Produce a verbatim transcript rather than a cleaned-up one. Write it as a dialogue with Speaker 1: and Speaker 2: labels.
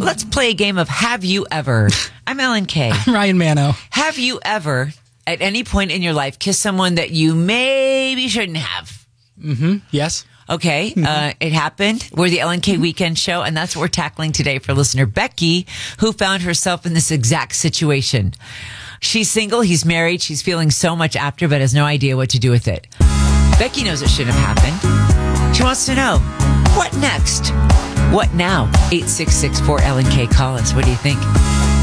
Speaker 1: Let's play a game of Have You Ever? I'm Ellen Kay.
Speaker 2: I'm Ryan Mano.
Speaker 1: Have you ever, at any point in your life, kissed someone that you maybe shouldn't have?
Speaker 2: Mm-hmm. Yes.
Speaker 1: Okay. Mm-hmm. Uh, it happened. We're the Ellen Kay Weekend Show, and that's what we're tackling today for listener Becky, who found herself in this exact situation. She's single. He's married. She's feeling so much after, but has no idea what to do with it. Becky knows it shouldn't have happened. She wants to know, what next? What now? eight six six four Ellen K. Call us. What do you think?